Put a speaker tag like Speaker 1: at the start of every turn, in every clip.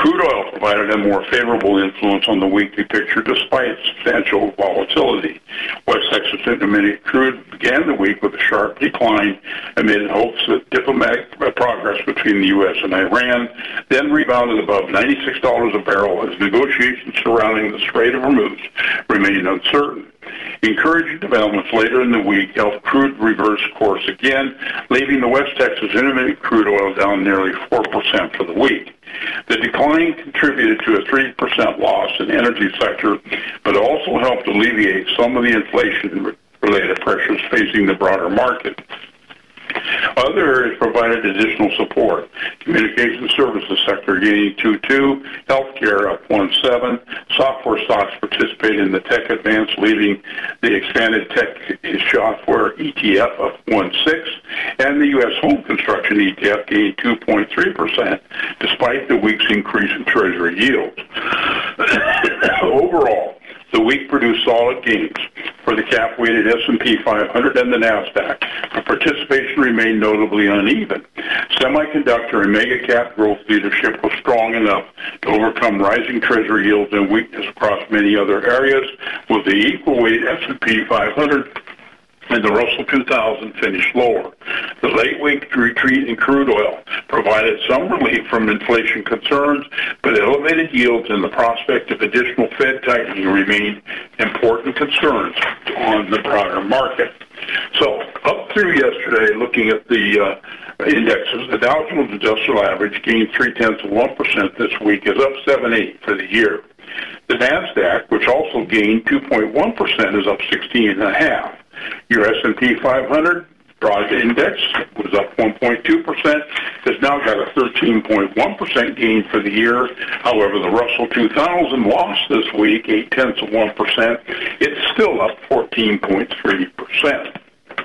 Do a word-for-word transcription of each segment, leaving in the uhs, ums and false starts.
Speaker 1: Crude oil provided a more favorable influence on the weekly picture despite substantial volatility. West Texas Intermediate crude began the week with a sharp decline amid hopes that diplomatic progress between the U S and Iran, then rebounded above ninety-six dollars a barrel as negotiations surrounding the Strait of Hormuz remained uncertain. Encouraging developments later in the week helped crude reverse course again, leaving the West Texas Intermediate crude oil down nearly four percent for the week. The decline contributed to a three percent loss in the energy sector, but also helped alleviate some of the inflation-related pressures facing the broader market. Other areas provided additional support. Communication services sector gaining two point two, healthcare up one point seven, software stocks participated in the tech advance, leading the expanded tech software E T F up one point six, and the U S home construction E T F gained two point three percent, despite the week's increase in Treasury yields. Overall, the week produced solid gains for the cap-weighted S and P five hundred and the NASDAQ, but participation remained notably uneven. Semiconductor and mega-cap growth leadership was strong enough to overcome rising Treasury yields and weakness across many other areas, with the equal-weight S and P five hundred and the Russell two thousand finished lower. The late-week retreat in crude oil provided some relief from inflation concerns, but elevated yields and the prospect of additional Fed tightening remained important concerns on the broader market. So up through yesterday, looking at the uh, indexes, the Dow Jones Industrial Average gained three-tenths of one percent this week, is up seven point eight for the year. The NASDAQ, which also gained two point one percent, is up sixteen point five. Your S and P five hundred broad index was up one point two percent. Has now got a thirteen point one percent gain for the year. However, the Russell two thousand lost this week eight tenths of one percent. It's still up fourteen point three percent.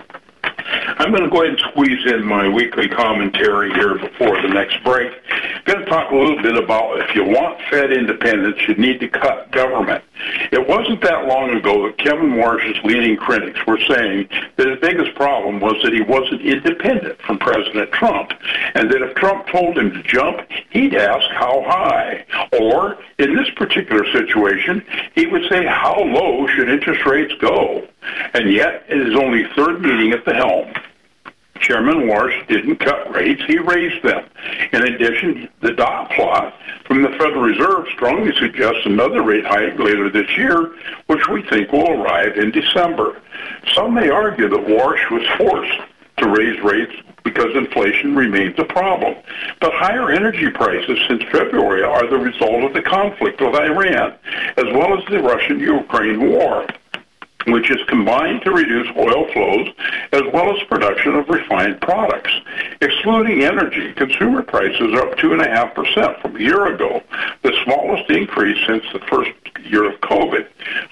Speaker 1: I'm going to go ahead and squeeze in my weekly commentary here before the next break. I'm going to talk a little bit about if you want Fed independence, you need to cut government. It wasn't that long ago that Kevin Warsh's leading critics were saying that his biggest problem was that he wasn't independent from President Trump, and that if Trump told him to jump, he'd ask how high. Or, in this particular situation, he would say, how low should interest rates go? And yet, in his only third meeting at the helm, Chairman Warsh didn't cut rates, he raised them. In addition, the dot plot from the Federal Reserve strongly suggests another rate hike later this year, which we think will arrive in December. Some may argue that Warsh was forced to raise rates because inflation remains a problem. But higher energy prices since February are the result of the conflict with Iran, as well as the Russian-Ukraine war, which is combined to reduce oil flows as well as production of refined products. Excluding energy, consumer prices are up two point five percent from a year ago, the smallest increase since the first year of COVID.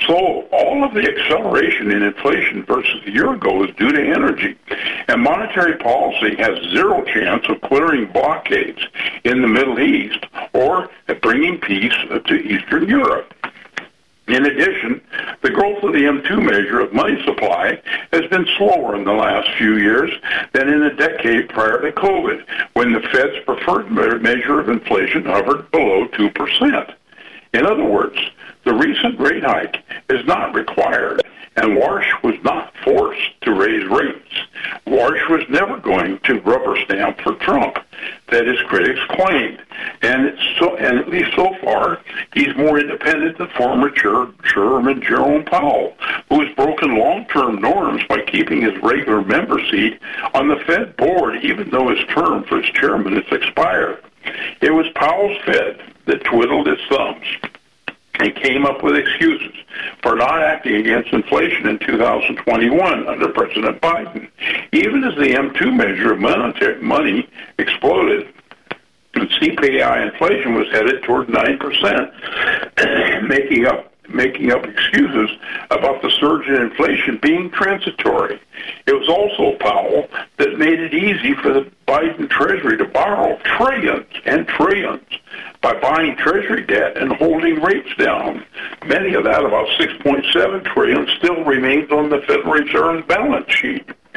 Speaker 1: So all of the acceleration in inflation versus a year ago is due to energy. And monetary policy has zero chance of clearing blockades in the Middle East or bringing peace to Eastern Europe. In addition, the growth of the M two measure of money supply has been slower in the last few years than in a decade prior to COVID, when the Fed's preferred measure of inflation hovered below two percent. In other words, the recent rate hike is not required, and Warsh was not forced to raise rates. Warsh was never going to rubber stamp for Trump, that his critics claimed. And, it's so, and at least so far, he's more independent than former Chairman Jerome Powell, who has broken long-term norms by keeping his regular member seat on the Fed board, even though his term for as chairman has expired. It was Powell's Fed that twiddled its thumbs and came up with excuses for not acting against inflation in two thousand twenty-one under President Biden. Even as the M two measure of monetary money exploded, and C P I inflation was headed toward nine percent, making up making up excuses about the surge in inflation being transitory. It was also Powell that made it easy for the Biden Treasury to borrow trillions and trillions by buying Treasury debt and holding rates down. Many of that, about six point seven trillion dollars, still remains on the Federal Reserve balance sheet.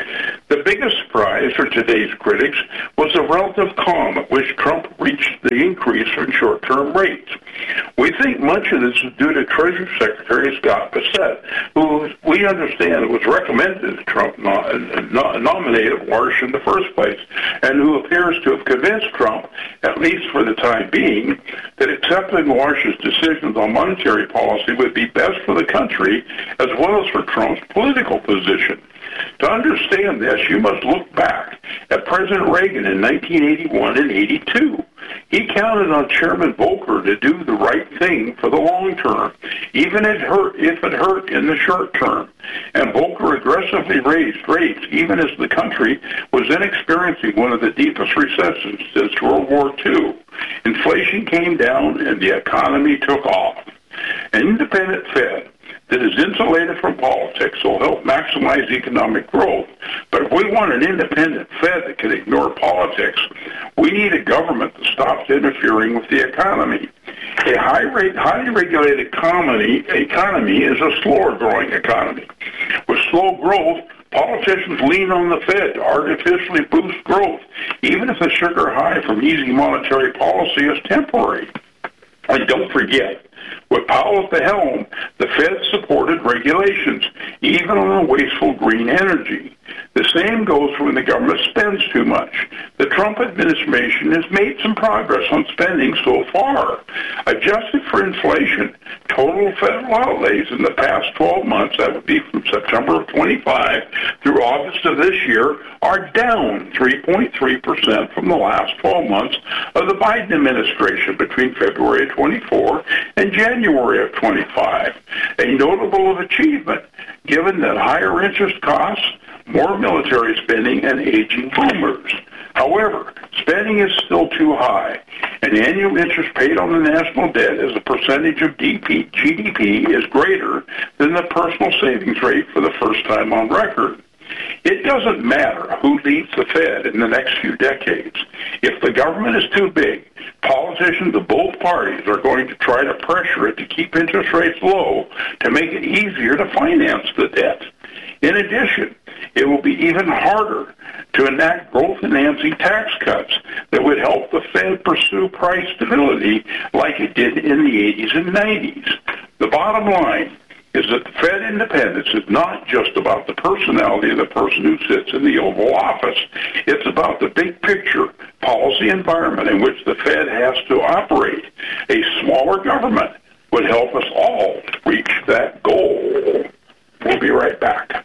Speaker 1: The biggest surprise for today's critics was the relative calm at which Trump reached the increase in short-term rates. We think much of this is due to Treasury Secretary Scott Bessent, who we understand was recommended that Trump no, no, nominate Warsh in the first place, and who appears to have convinced Trump, at least for the time being, that accepting Warsh's decisions on monetary policy would be best for the country as well as for Trump's political position. To understand this, you must look back at President Reagan in nineteen eighty-one and eighty-two. He counted on Chairman Volcker to do the right thing for the long term, even if it hurt, if it hurt in the short term. And Volcker aggressively raised rates even as the country was then experiencing one of the deepest recessions since World War Two. Inflation came down and the economy took off. An independent Fed that is insulated from politics will help maximize economic growth. But if we want an independent Fed that can ignore politics, we need a government that stops interfering with the economy. A high rate, highly regulated economy, economy is a slower growing economy. With slow growth, politicians lean on the Fed to artificially boost growth, even if the sugar high from easy monetary policy is temporary. And don't forget, with Powell at the helm, the Fed supported regulations, even on wasteful green energy. The same goes when the government spends too much. The Trump administration has made some progress on spending so far. Adjusted for inflation, total federal outlays in the past twelve months, that would be from September of twenty-five through August of this year, are down three point three percent from the last twelve months of the Biden administration between February of twenty-four and January of twenty-five. A notable achievement, given that higher interest costs, more military spending, and aging boomers. However, spending is still too high, and annual interest paid on the national debt as a percentage of G D P is greater than the personal savings rate for the first time on record. It doesn't matter who leads the Fed in the next few decades. If the government is too big, politicians of both parties are going to try to pressure it to keep interest rates low to make it easier to finance the debt. In addition, it will be even harder to enact growth-enhancing tax cuts that would help the Fed pursue price stability like it did in the eighties and nineties. The bottom line is that the Fed independence is not just about the personality of the person who sits in the Oval Office. It's about the big picture policy environment in which the Fed has to operate. A smaller government would help us all reach that goal. We'll be right back.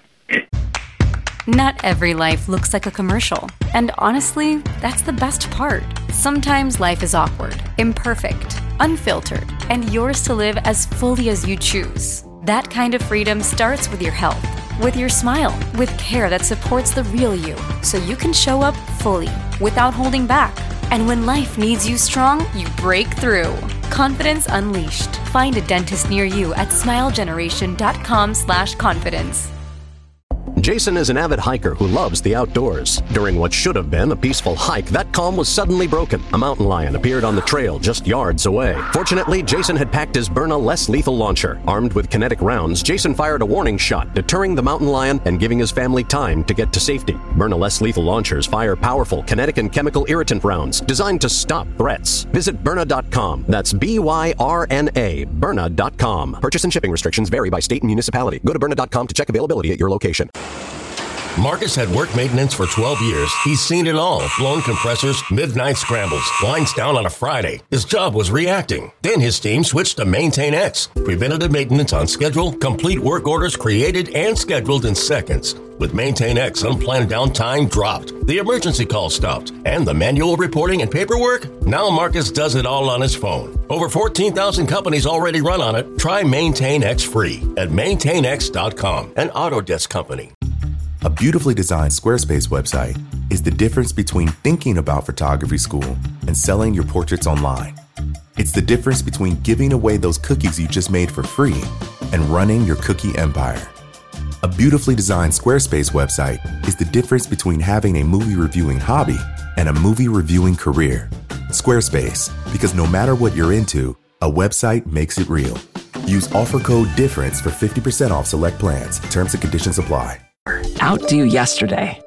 Speaker 2: Not every life looks like a commercial. And honestly, that's the best part. Sometimes life is awkward, imperfect, unfiltered, and yours to live as fully as you choose. That kind of freedom starts with your health, with your smile, with care that supports the real you, so you can show up fully, without holding back. And when life needs you strong, you break through. Confidence Unleashed. Find a dentist near you at smilegeneration.com slash confidence.
Speaker 3: Jason is an avid hiker who loves the outdoors. During what should have been a peaceful hike, that calm was suddenly broken. A mountain lion appeared on the trail just yards away. Fortunately, Jason had packed his Byrna less lethal launcher. Armed with kinetic rounds, Jason fired a warning shot, deterring the mountain lion and giving his family time to get to safety. Byrna less lethal launchers fire powerful kinetic and chemical irritant rounds designed to stop threats. Visit Byrna dot com. That's B Y R N A, Byrna dot com. Purchase and shipping restrictions vary by state and municipality. Go to Byrna dot com to check availability at your location.
Speaker 4: Marcus had work maintenance for twelve years. He's seen it all. Blown compressors, midnight scrambles, lines down on a Friday. His job was reacting. Then his team switched to Maintain X. Preventative maintenance on schedule, complete work orders created and scheduled in seconds. With Maintain X, unplanned downtime dropped. The emergency call stopped. And the manual reporting and paperwork? Now Marcus does it all on his phone. Over fourteen thousand companies already run on it. Try Maintain X free at maintain x dot com, an Autodesk company.
Speaker 5: A beautifully designed Squarespace website is the difference between thinking about photography school and selling your portraits online. It's the difference between giving away those cookies you just made for free and running your cookie empire. A beautifully designed Squarespace website is the difference between having a movie reviewing hobby and a movie reviewing career. Squarespace, because no matter what you're into, a website makes it real. Use offer code DIFFERENCE for fifty percent off select plans. Terms and conditions apply.
Speaker 6: Outdo yesterday.